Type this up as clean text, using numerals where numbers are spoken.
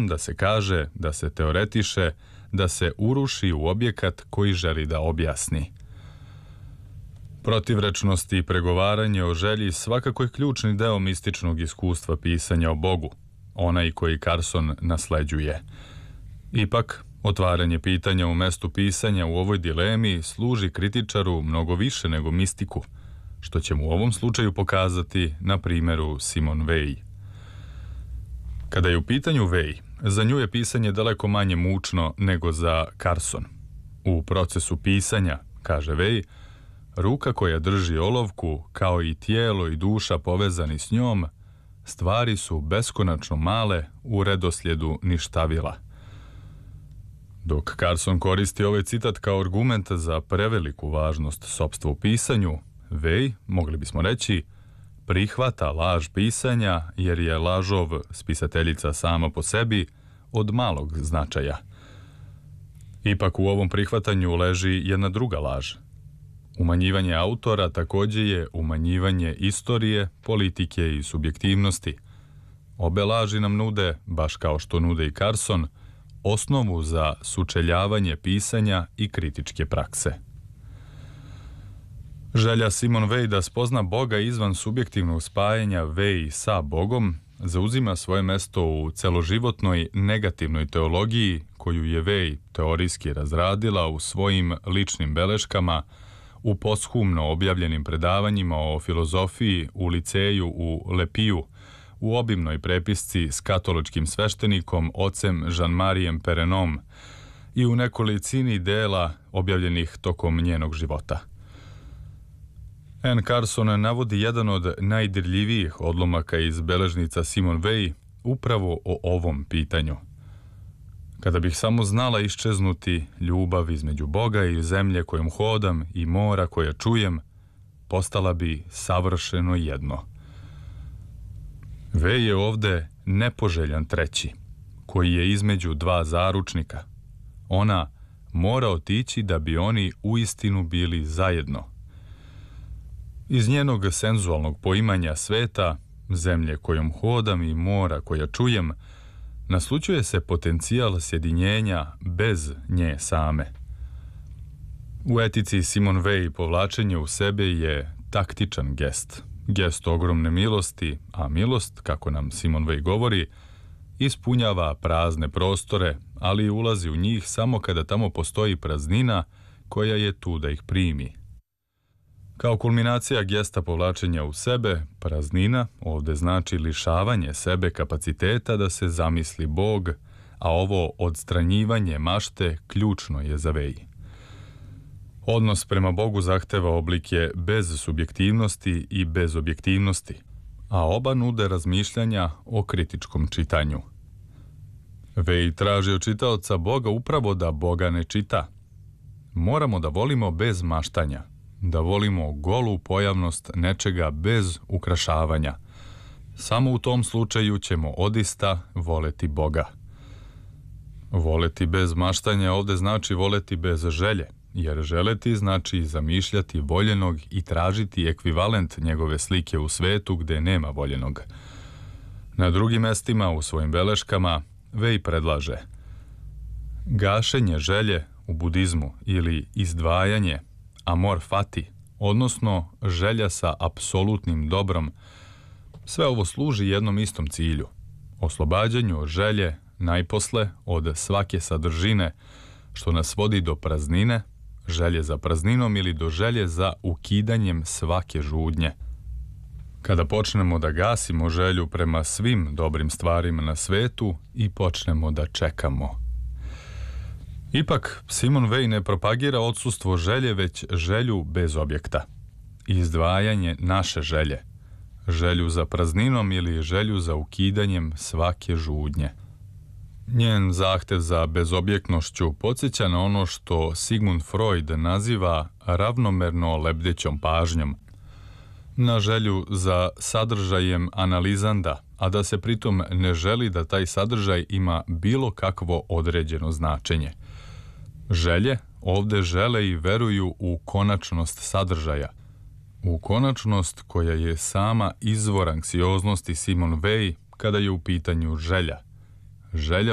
Carson da se kaže, da se teoretiše, da se uruši u objekat koji želi da objasni. Protivrečnost i pregovaranje o želji svakako je ključni deo mističnog iskustva pisanja o Bogu, onaj koji Carson nasleđuje. Ipak, otvaranje pitanja u mestu pisanja u ovoj dilemi služi kritičaru mnogo više nego mistiku, što ćemo u ovom slučaju pokazati na primjeru Simone Weil. Kada je u pitanju Weil, za nju je pisanje daleko manje mučno nego za Carson. U procesu pisanja, kaže Weil, ruka koja drži olovku, kao i tijelo i duša povezani s njom, stvari su beskonačno male u redoslijedu ništavila. Dok Carson koristi ovaj citat kao argument za preveliku važnost sopstva u pisanju, Weil, mogli bismo reći, prihvata laž pisanja jer je lažov spisateljica sama po sebi od malog značaja. Ipak u ovom prihvatanju leži jedna druga laž. Umanjivanje autora također je umanjivanje istorije, politike i subjektivnosti. Obe laži nam nude, baš kao što nude i Carson, osnovu za sučeljavanje pisanja i kritičke prakse. Želja Simone Weil da spozna Boga izvan subjektivnog spajanja Weil sa Bogom zauzima svoje mesto u celoživotnoj negativnoj teologiji koju je Weil teorijski razradila u svojim ličnim beleškama, u posthumno objavljenim predavanjima o filozofiji u liceju u Lepiju, u obimnoj prepisci s katoličkim sveštenikom ocem Jean-Marijem Perrenom i u nekolicini dela objavljenih tokom njenog života. Anne Carson navodi jedan od najdirljivijih odlomaka iz beležnica Simone Weil upravo o ovom pitanju. Kada bih samo znala iščeznuti ljubav između Boga i zemlje kojom hodam i mora koja čujem, postala bi savršeno jedno. Weil je ovde nepoželjan treći, koji je između dva zaručnika. Ona mora otići da bi oni uistinu bili zajedno. Iz njenog senzualnog poimanja sveta, zemlje kojom hodam i mora koja čujem, naslućuje se potencijal sjedinjenja bez nje same. U etici Simone Weil povlačenje u sebe je taktičan gest, gest ogromne milosti, a milost, kako nam Simone Weil govori, ispunjava prazne prostore, ali ulazi u njih samo kada tamo postoji praznina koja je tu da ih primi. Kao kulminacija gesta povlačenja u sebe, praznina ovde znači lišavanje sebe kapaciteta da se zamisli Bog, a ovo odstranjivanje mašte ključno je za Weil. Odnos prema Bogu zahteva oblike bez subjektivnosti i bez objektivnosti, a oba nude razmišljanja o kritičkom čitanju. Weil traži od čitaoca Boga upravo da Boga ne čita. Moramo da volimo bez maštanja, da volimo golu pojavnost nečega bez ukrašavanja. Samo u tom slučaju ćemo odista voleti Boga. Voleti bez maštanja ovde znači voleti bez želje, jer želeti znači zamišljati voljenog i tražiti ekvivalent njegove slike u svetu gde nema voljenog. Na drugim mestima u svojim beleškama Weil predlaže: gašenje želje u budizmu ili izdvajanje, amor fati, odnosno želja sa apsolutnim dobrom, sve ovo služi jednom istom cilju, oslobađanju želje najposle od svake sadržine, što nas vodi do praznine, želje za prazninom ili do želje za ukidanjem svake žudnje. Kada počnemo da gasimo želju prema svim dobrim stvarima na svetu i počnemo da čekamo. Ipak, Simone Weil ne propagira odsustvo želje, već želju bez objekta. Izdvajanje naše želje. Želju za prazninom ili želju za ukidanjem svake žudnje. Njen zahtev za bezobjektnošću podsjeća na ono što Sigmund Freud naziva ravnomerno lebdećom pažnjom. Na želju za sadržajem analizanda, a da se pritom ne želi da taj sadržaj ima bilo kakvo određeno značenje. Želje ovde žele i veruju u konačnost sadržaja, u konačnost koja je sama izvor anksioznosti Simone Weil kada je u pitanju želja. Želja